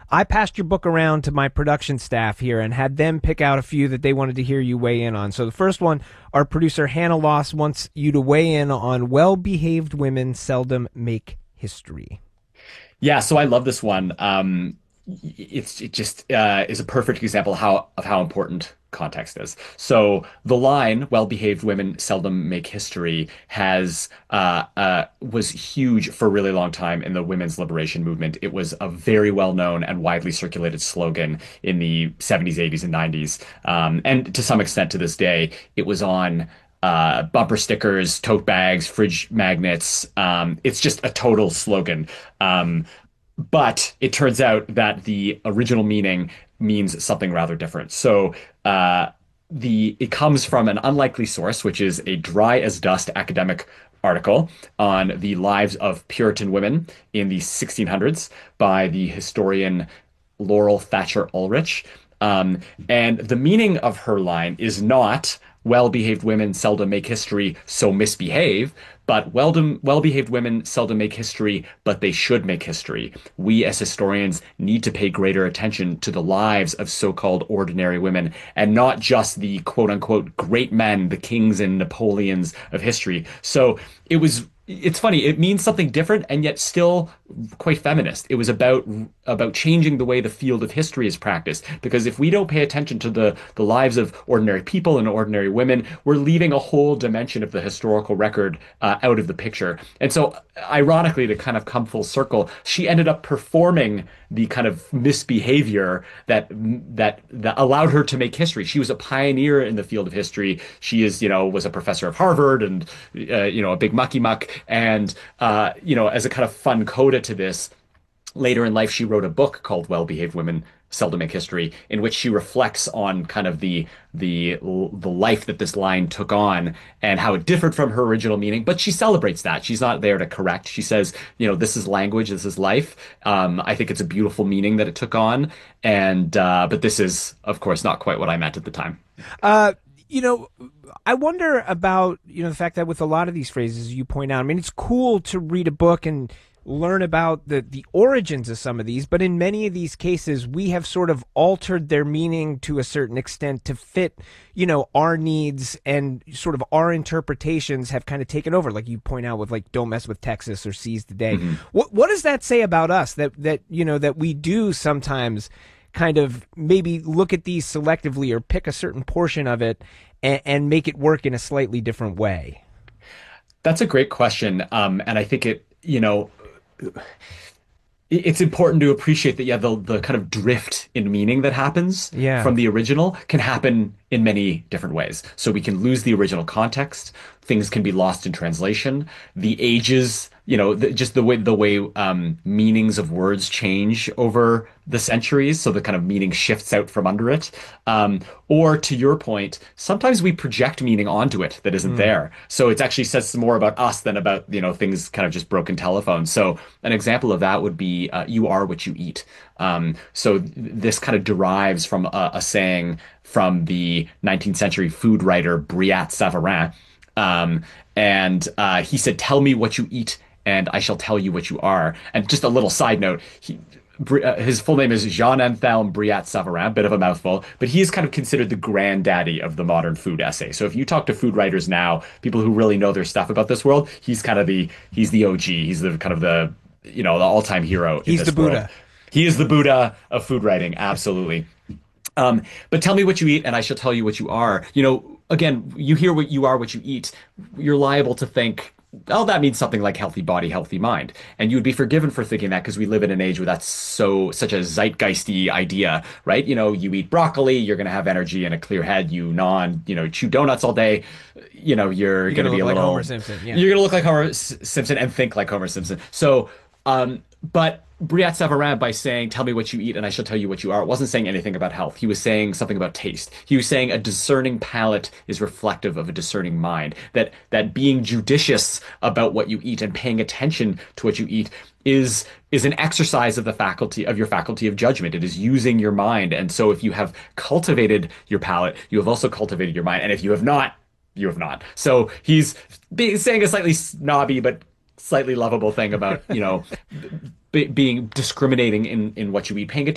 I passed your book around to my production staff here and had them pick out a few that they wanted to hear you weigh in on. So the first one, our producer Hannah Loss wants you to weigh in on well-behaved women seldom make history. Yeah, so I love this one. It just is a perfect example of how important context is. So the line "well-behaved women seldom make history" has was huge for a really long time in the women's liberation movement. It was a very well-known and widely circulated slogan in the 70s, 80s, and 90s, and to some extent to this day. It was on bumper stickers, tote bags, fridge magnets. It's just a total slogan. But it turns out that the original meaning means something rather different. So it comes from an unlikely source, which is a dry as dust academic article on the lives of Puritan women in the 1600s by the historian Laurel Thatcher Ulrich. And the meaning of her line is not well-behaved women seldom make history, so misbehave, but well-behaved women seldom make history, but they should make history. We as historians need to pay greater attention to the lives of so-called ordinary women and not just the quote-unquote great men, the kings and Napoleons of history. So it's funny, it means something different and yet still quite feminist. It was about changing the way the field of history is practiced. Because if we don't pay attention to the lives of ordinary people and ordinary women, we're leaving a whole dimension of the historical record out of the picture. And so, ironically, to kind of come full circle, she ended up performing the kind of misbehavior that allowed her to make history. She was a pioneer in the field of history. She was a professor of Harvard and a big mucky muck. And as a kind of fun coda to this, later in life she wrote a book called Well-Behaved Women Seldom Make History, in which she reflects on kind of the life that this line took on and how it differed from her original meaning. But she celebrates that. She's not there to correct. She says, this is language, this is life. I think it's a beautiful meaning that it took on. And but this is, of course, not quite what I meant at the time. You know, I wonder about, the fact that with a lot of these phrases you point out, I mean, it's cool to read a book and learn about the origins of some of these, but in many of these cases, we have sort of altered their meaning to a certain extent to fit, our needs, and sort of our interpretations have kind of taken over, like you point out with like "Don't Mess with Texas" or "Seize the Day." Mm-hmm. What does that say about us that we do sometimes kind of maybe look at these selectively or pick a certain portion of it and make it work in a slightly different way? That's a great question. And I think it's important to appreciate that, yeah, the kind of drift in meaning that happens Yeah. from the original can happen in many different ways. So we can lose the original context. Things can be lost in translation. The ages, just the way meanings of words change over the centuries. So the kind of meaning shifts out from under it. Or to your point, sometimes we project meaning onto it that isn't there. So it actually says more about us than about, things kind of just broken telephones. So an example of that would be "you are what you eat." So this kind of derives from a saying from the 19th century food writer Brillat Savarin. And he said, "Tell me what you eat, and I shall tell you what you are." And just a little side note, his full name is Jean-Anthelme Brillat Savarin, bit of a mouthful, but he is kind of considered the granddaddy of the modern food essay. So if you talk to food writers now, people who really know their stuff about this world, he's the OG. He's the kind of the all-time hero in He's the this world. Buddha. He is the Buddha of food writing, absolutely. But tell me what you eat, and I shall tell you what you are. Again, you hear what you are, what you eat. You're liable to think, oh, that means something like healthy body, healthy mind. And you would be forgiven for thinking that because we live in an age where that's such a zeitgeisty idea, right? You eat broccoli, you're going to have energy and a clear head. Chew donuts all day, you're going to be a look like little, Homer Simpson. Yeah. you're going to look like Homer Simpson and think like Homer Simpson. So, but Brillat Savarin, by saying, "Tell me what you eat and I shall tell you what you are," wasn't saying anything about health. He was saying something about taste. He was saying a discerning palate is reflective of a discerning mind. That being judicious about what you eat and paying attention to what you eat is an exercise of your faculty of judgment. It is using your mind. And so if you have cultivated your palate, you have also cultivated your mind. And if you have not, you have not. So he's saying a slightly snobby but slightly lovable thing about, being discriminating in what you eat, paying attention